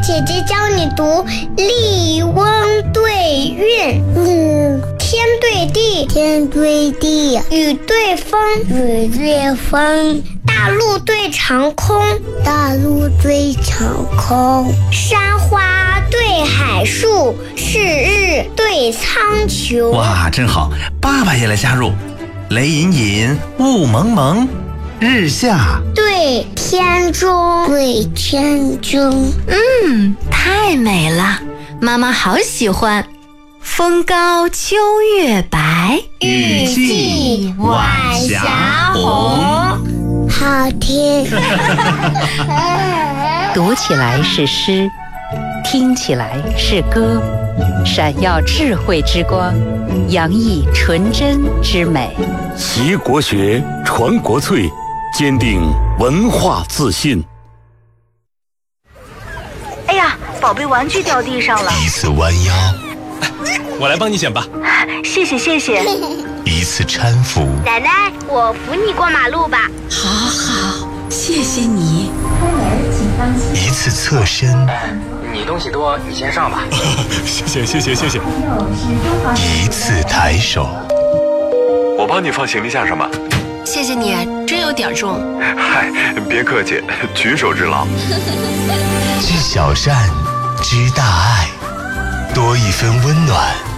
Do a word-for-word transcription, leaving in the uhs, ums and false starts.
姐姐教你读立翁对韵，嗯，天对地，天对地，雨对风，雨对风，大陆对长空，大陆对长空，山花对海树，是日对苍穹。 哇，真好！爸爸也来加入。雷隐隐，雾蒙蒙，日下对天中，对天中。 嗯，太美了，妈妈好喜欢。风高秋月白， 雨霁晚霞红，好听。 读起来是诗，听起来是歌，闪耀智慧之光，洋溢纯真之美。 习国学，传国粹，坚定文化自信。 哎呀，宝贝玩具掉地上了。 一次弯腰， 我来帮你捡吧。 谢谢谢谢。 一次搀扶， 奶奶，我扶你过马路吧。 好好，谢谢你。 一次侧身， 你东西多，你先上吧。 谢谢谢谢谢谢。 一次抬手， 我帮你放行李架上吧。 谢谢你，真有点重。 嗨，别客气，举手之劳。 知小善，知大爱，多一分温暖。